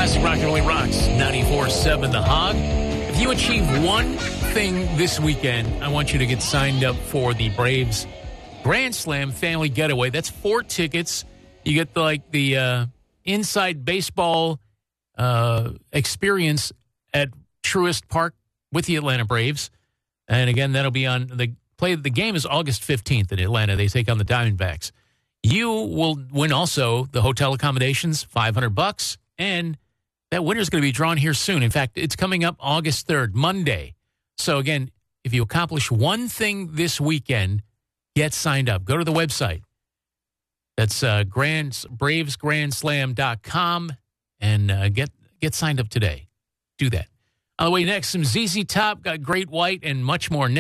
Classic Rock and Roll Rocks, 94.7 The Hog. If you achieve one thing this weekend, I want you to get signed up for the Braves Grand Slam Family Getaway. That's 4 tickets. You get the inside baseball experience at Truist Park with the Atlanta Braves. And again, that'll be on the game is August 15th in Atlanta. They take on the Diamondbacks. You will win also the hotel accommodations, $500, and that winner is going to be drawn here soon. In fact, it's coming up August 3rd, Monday. So again, if you accomplish one thing this weekend, get signed up. Go to the website. That's bravesgrandslam.com and get signed up today. Do that. On the way next, some ZZ Top, got Great White, and much more next.